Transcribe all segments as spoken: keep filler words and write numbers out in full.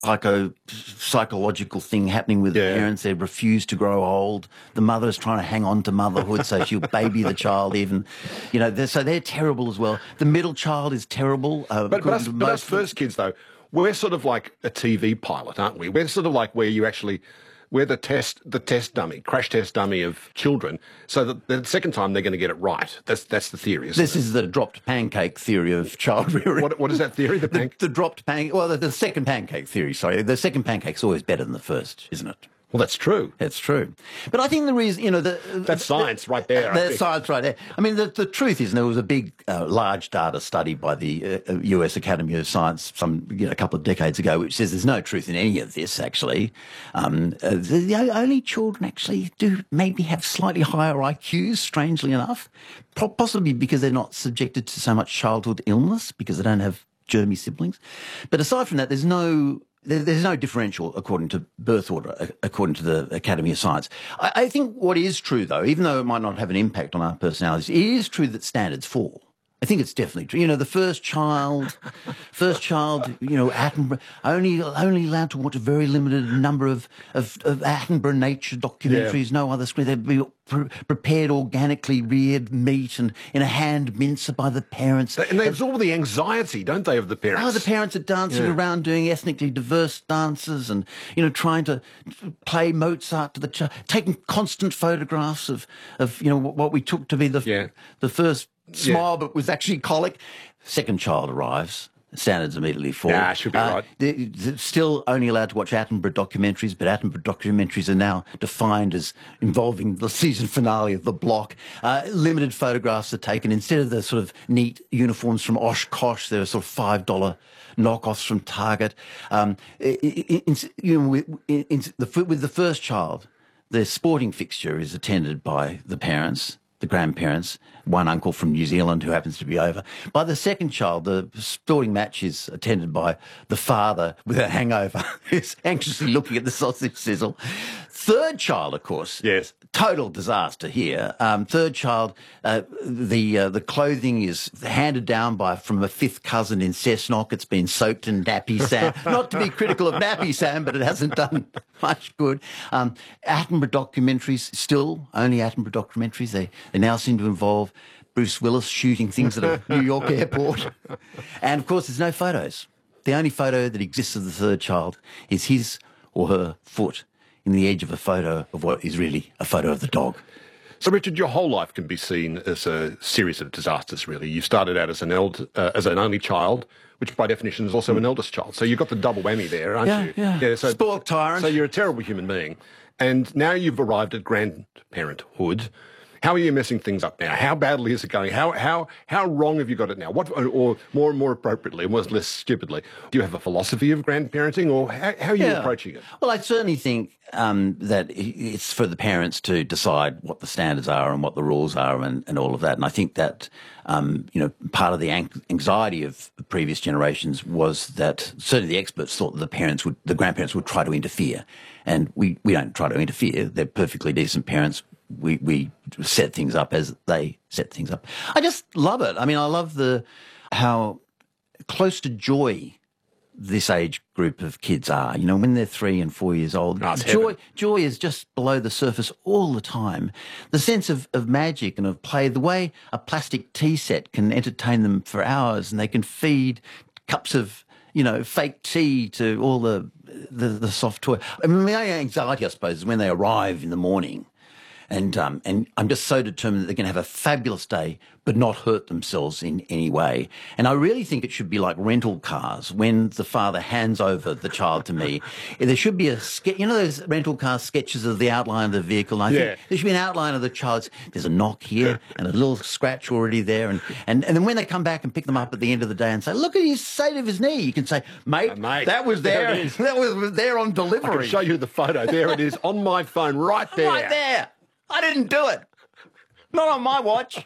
psycho psychological thing happening with Yeah. the parents. They refuse to grow old. The mother's trying to hang on to motherhood, so she'll baby the child even. You know, they're, so they're terrible as well. The middle child is terrible. Uh, But, but, us, according to but us most of them. first kids, though, we're sort of like a T V pilot, aren't we? We're sort of like where you actually, we're the test, the test dummy, crash test dummy of children, so that the second time they're going to get it right. That's that's the theory, isn't This it? is the dropped pancake theory of child rearing. What, what is that theory? The The, panc- the dropped pancake. Well, the, the second pancake theory. Sorry, the second pancake's always better than the first, isn't it? Well, that's true. It's true. But I think the reason, you know, the, That's science right there, I That's think. science right there. I mean, the, the truth is, there was a big, uh, large data study by the uh, U S Academy of Science some, you know, a couple of decades ago, which says there's no truth in any of this, actually. Um, uh, the, the only children actually do maybe have slightly higher I Qs, strangely enough, po- possibly because they're not subjected to so much childhood illness, because they don't have germy siblings. But aside from that, there's no... There's no differential according to birth order, according to the Academy of Science. I, I think what is true, though, even though it might not have an impact on our personalities, it is true that standards fall. I think it's definitely true. You know, the first child, first child, you know, Attenborough, only only allowed to watch a very limited number of, of, of Attenborough nature documentaries, Yeah. no other screen. They'd be pre- prepared organically reared meat and in a hand mincer by the parents. And they absorb the anxiety, don't they, of the parents? Oh, the parents are dancing Yeah. around doing ethnically diverse dances and, you know, trying to play Mozart to the child, taking constant photographs of, of, you know, what we took to be the, Yeah. the first smile, but was actually colic. Second child arrives. Standards immediately fall. Nah, should be right. They're, they're still only allowed to watch Attenborough documentaries, but Attenborough documentaries are now defined as involving the season finale of The Block. Uh, limited photographs are taken. Instead of the sort of neat uniforms from Oshkosh, there are sort of five dollar knockoffs from Target. Um, in, in, you know, with, in, in the, with the first child, the sporting fixture is attended by the parents, the grandparents, one uncle from New Zealand who happens to be over. By the second child, the sporting match is attended by the father with a hangover who's anxiously looking at the sausage sizzle. Third child, of course, Yes. total disaster here. Um, third child, uh, the uh, the clothing is handed down by from a fifth cousin in Cessnock. It's been soaked in Nappy Sam. Not to be critical of Nappy Sam, but it hasn't done much good. Um, Attenborough documentaries, still only Attenborough documentaries. They they now seem to involve Bruce Willis shooting things at a New York airport. And of course, there's no photos. The only photo that exists of the third child is his or her foot in the edge of a photo of what is really a photo of the dog. So, Richard, your whole life can be seen as a series of disasters, really. You started out as an eld, uh, as an only child, which by definition is also an eldest child. So you've got the double whammy there, aren't Yeah, you? yeah. so, Spoiled tyrant. So you're a terrible human being. And now you've arrived at grandparenthood. How are you messing things up now? How badly is it going? How how how wrong have you got it now? What, or more and more appropriately, and less stupidly, do you have a philosophy of grandparenting, or how, how are you Yeah. approaching it? Well, I certainly think um, that i- it's for the parents to decide what the standards are and what the rules are and, and all of that. And I think that, um, you know, part of the an- anxiety of previous generations was that certainly the experts thought that the parents would, the grandparents would try to interfere. And we, we don't try to interfere. They're perfectly decent parents. We, we set things up as they set things up. I just love it. I mean, I love the, how close to joy this age group of kids are. You know, when they're three and four years old, Oh, it's joy heaven. joy is just below the surface all the time. The sense of, of magic and of play, the way a plastic tea set can entertain them for hours, and they can feed cups of, you know, fake tea to all the the, the soft toy. I mean, my anxiety, I suppose, is when they arrive in the morning. And um, and I'm just so determined that they're going to have a fabulous day, but not hurt themselves in any way. And I really think it should be like rental cars. When the father hands over the child to me, there should be a sketch. You know those rental car sketches of the outline of the vehicle. And I Yeah. think there should be an outline of the child. There's a knock here and a little scratch already there. And, and and then when they come back and pick them up at the end of the day and say, "Look at his state of his knee," you can say, "Mate, Uh, mate, that was there there. it is. That was there on I delivery, can show you the photo. There it is on my phone, right there. right there. I didn't do it. Not on my watch."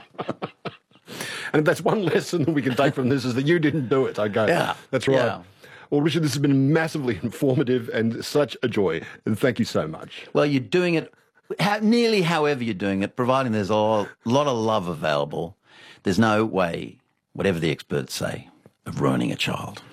And if that's one lesson that we can take from this is that you didn't do it. Okay, Yeah, that's right. yeah. Well, Richard, this has been massively informative and such a joy. And thank you so much. Well, you're doing it how, nearly however you're doing it, providing there's a lot of love available. There's no way, whatever the experts say, of ruining a child.